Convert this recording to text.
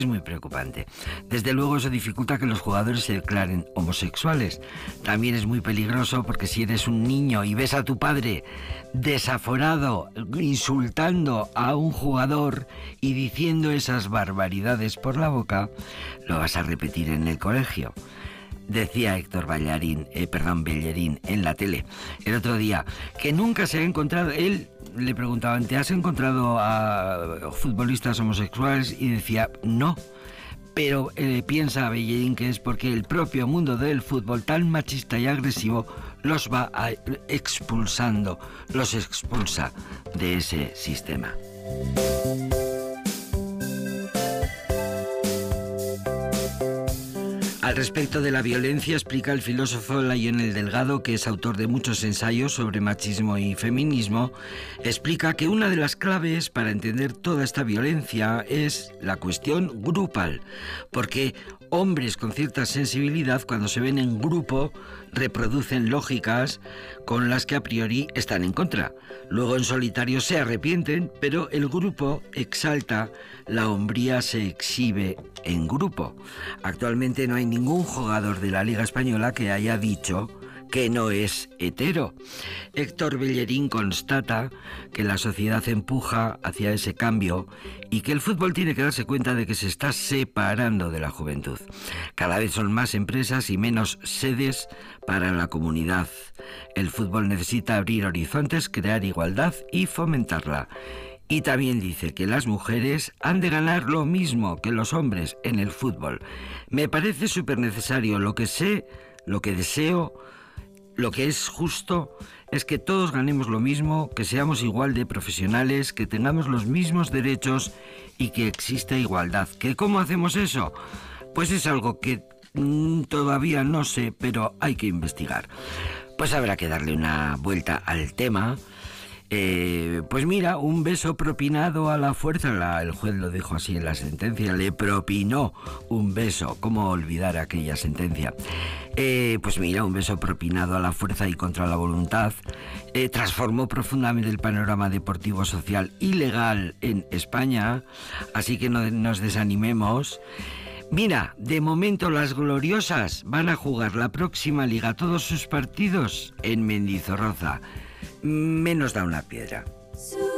Es muy preocupante. Desde luego eso dificulta que los jugadores se declaren homosexuales. También es muy peligroso porque si eres un niño y ves a tu padre desaforado, insultando a un jugador y diciendo esas barbaridades por la boca, lo vas a repetir en el colegio. Decía Héctor Bellerín en la tele el otro día que nunca se ha encontrado. Él le preguntaban, ¿te has encontrado a futbolistas homosexuales? Y decía, no. Pero piensa Bellerín que es porque el propio mundo del fútbol, tan machista y agresivo, los va expulsando, los expulsa de ese sistema. Al respecto de la violencia, explica el filósofo Lionel Delgado, que es autor de muchos ensayos sobre machismo y feminismo, explica que una de las claves para entender toda esta violencia es la cuestión grupal, porque hombres con cierta sensibilidad, cuando se ven en grupo, reproducen lógicas con las que a priori están en contra. Luego en solitario se arrepienten, pero el grupo exalta, la hombría se exhibe en grupo. Actualmente no hay ningún jugador de la Liga Española que haya dicho que no es hetero. Héctor Bellerín constata que la sociedad empuja hacia ese cambio y que el fútbol tiene que darse cuenta de que se está separando de la juventud. Cada vez son más empresas y menos sedes para la comunidad. El fútbol necesita abrir horizontes, crear igualdad y fomentarla. Y también dice que las mujeres han de ganar lo mismo que los hombres en el fútbol. Me parece súper necesario. Lo que sé, lo que deseo, lo que es justo es que todos ganemos lo mismo, que seamos igual de profesionales, que tengamos los mismos derechos y que exista igualdad. ¿Que cómo hacemos eso? Pues es algo que todavía no sé, pero hay que investigar. Pues habrá que darle una vuelta al tema. Pues mira, un beso propinado a la fuerza, el juez lo dijo así en la sentencia, le propinó un beso. ¿Cómo olvidar aquella sentencia? Pues mira, un beso propinado a la fuerza y contra la voluntad transformó profundamente el panorama deportivo, social y legal en España, así que no nos desanimemos. Mira, de momento las gloriosas van a jugar la próxima liga todos sus partidos en Mendizorroza. Menos da una piedra.